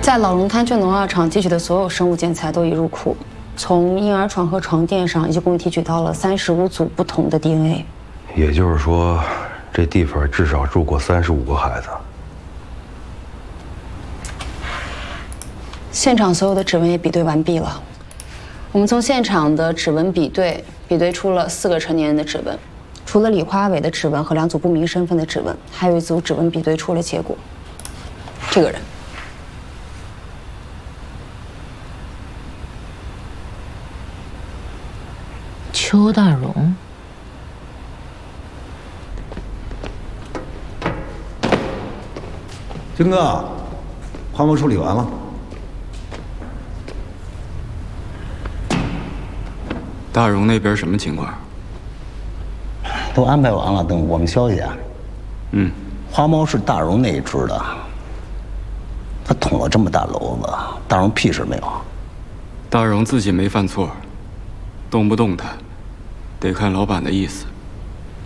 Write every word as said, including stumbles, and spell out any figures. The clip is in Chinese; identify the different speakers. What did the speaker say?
Speaker 1: 在老龙滩旧农药厂汲取的所有生物检材都已入库，从婴儿床和床垫上一共提取到了三十五组不同的 D N A。
Speaker 2: 也就是说，这地方至少住过三十五个孩子。
Speaker 1: 现场所有的指纹也比对完毕了。我们从现场的指纹比对，比对出了四个成年人的指纹。 除了李花伟的指纹和两组不明身份的指纹，还有一组指纹比对出了结果。这个人，
Speaker 3: 邱大荣。
Speaker 4: 军哥，花猫处理完了。
Speaker 5: 大荣那边什么情况？
Speaker 4: 都安排完了，等我们消息啊。
Speaker 5: 嗯，
Speaker 4: 花猫是大荣那一支的，他捅了这么大篓子，大荣屁事没有。
Speaker 5: 大荣自己没犯错，动不动他，得看老板的意思。